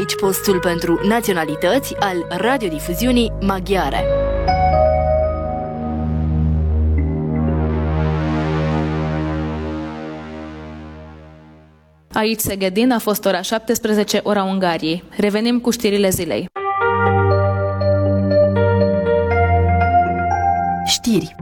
aici postul pentru naționalități al radiodifuziunii maghiare. Aici Szegedin a fost ora 17, ora Ungariei. Revenim cu știrile zilei. Știri.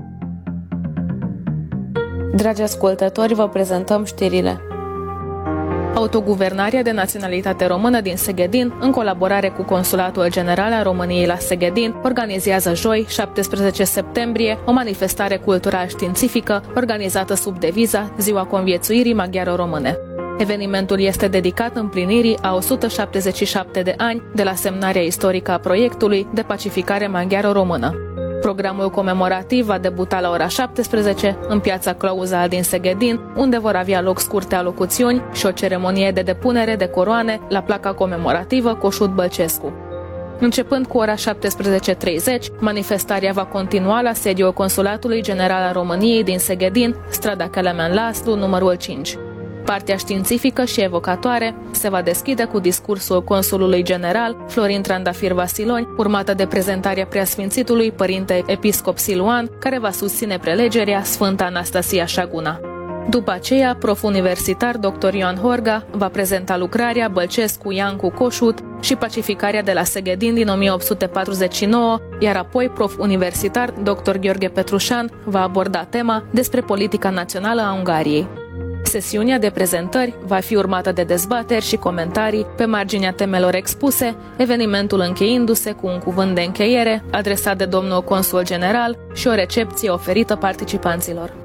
Dragi ascultători, vă prezentăm știrile. Autoguvernarea de naționalitate română din Szegedin, în colaborare cu Consulatul General al României la Szegedin, organizează joi, 17 septembrie, o manifestare cultural-științifică organizată sub deviza Ziua Conviețuirii Maghiaro-Române. Evenimentul este dedicat împlinirii a 177 de ani de la semnarea istorică a proiectului de pacificare maghiaro-română. Programul comemorativ va debuta la ora 17 în piața Clauzal din Szegedin, unde vor avea loc scurte alocuțiuni și o ceremonie de depunere de coroane la placa comemorativă Coșut-Bălcescu. Începând cu ora 17:30, manifestarea va continua la sediul Consulatului General al României din Szegedin, strada Kelemen László, numărul 5. Partea științifică și evocatoare se va deschide cu discursul consulului general Florin Trandafir Vasiloni, urmată de prezentarea preasfințitului părinte episcop Siluan, care va susține prelegerea Sfânta Anastasia Șaguna. După aceea, prof universitar dr. Ioan Horga va prezenta lucrarea Bălcescu-Iancu Coșut și pacificarea de la Szegedin din 1849, iar apoi prof universitar dr. Gheorghe Petrușan va aborda tema despre politica națională a Ungariei. Sesiunea de prezentări va fi urmată de dezbateri și comentarii pe marginea temelor expuse, evenimentul încheiindu-se cu un cuvânt de încheiere adresat de domnul consul general și o recepție oferită participanților.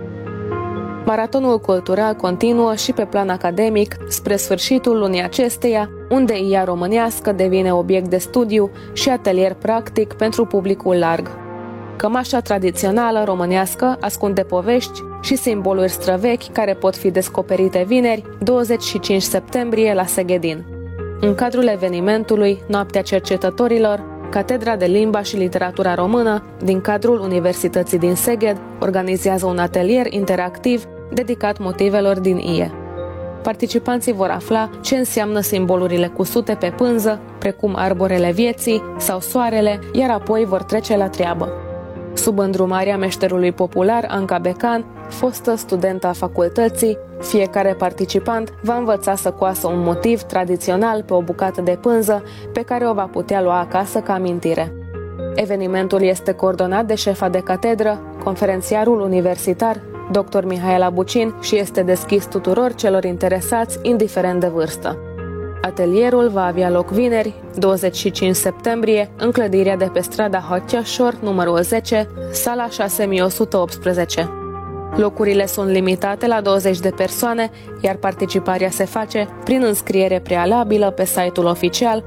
Maratonul cultural continuă și pe plan academic spre sfârșitul lunii acesteia, unde IA românească devine obiect de studiu și atelier practic pentru publicul larg. Cămașa tradițională românească ascunde povești și simboluri străvechi care pot fi descoperite vineri, 25 septembrie, la Szegedin. În cadrul evenimentului Noaptea Cercetătorilor, Catedra de Limba și Literatura Română din cadrul Universității din Szeged organizează un atelier interactiv dedicat motivelor din IE. Participanții vor afla ce înseamnă simbolurile cusute pe pânză, precum arborele vieții sau soarele, iar apoi vor trece la treabă. Sub îndrumarea meșterului popular Anca Becan, fostă studentă a facultății, fiecare participant va învăța să coasă un motiv tradițional pe o bucată de pânză pe care o va putea lua acasă ca amintire. Evenimentul este coordonat de șefa de catedră, conferențiarul universitar, dr. Mihaela Bucin, și este deschis tuturor celor interesați, indiferent de vârstă. Atelierul va avea loc vineri, 25 septembrie, în clădirea de pe strada Hoțioșor, numărul 10, sala 6118. Locurile sunt limitate la 20 de persoane, iar participarea se face prin înscriere prealabilă pe site-ul oficial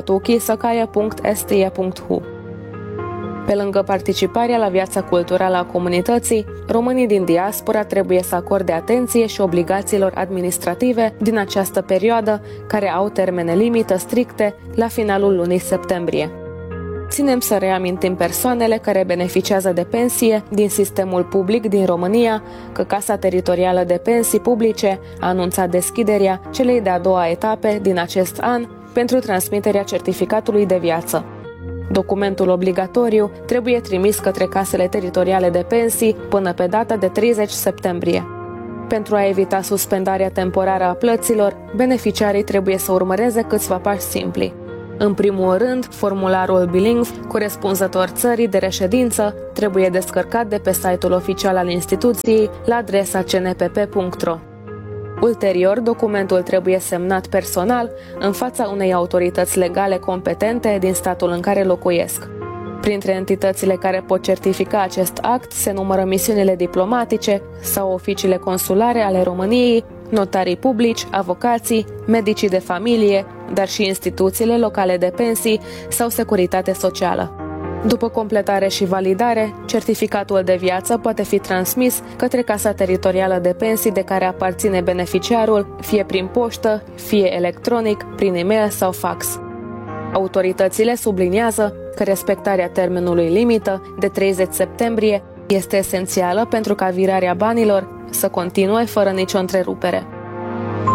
kutatukisakaia.stie.hu. Pe lângă participarea la viața culturală a comunității, românii din diaspora trebuie să acorde atenție și obligațiilor administrative din această perioadă, care au termene limită stricte la finalul lunii septembrie. Ținem să reamintim persoanele care beneficiază de pensie din sistemul public din România că Casa Teritorială de Pensii Publice a anunțat deschiderea celei de-a doua etape din acest an pentru transmiterea certificatului de viață. Documentul obligatoriu trebuie trimis către casele teritoriale de pensii până pe data de 30 septembrie. Pentru a evita suspendarea temporară a plăților, beneficiarii trebuie să urmăreze câțiva pași simpli. În primul rând, formularul bilingv corespunzător țării de reședință trebuie descărcat de pe site-ul oficial al instituției la adresa cnpp.ro. Ulterior, documentul trebuie semnat personal în fața unei autorități legale competente din statul în care locuiesc. Printre entitățile care pot certifica acest act se numără misiunile diplomatice sau oficiile consulare ale României, notarii publici, avocații, medicii de familie, dar și instituțiile locale de pensii sau securitate socială. După completare și validare, certificatul de viață poate fi transmis către Casa Teritorială de Pensii de care aparține beneficiarul, fie prin poștă, fie electronic, prin e-mail sau fax. Autoritățile subliniază că respectarea termenului limită de 30 septembrie este esențială pentru ca virarea banilor să continue fără nicio întrerupere.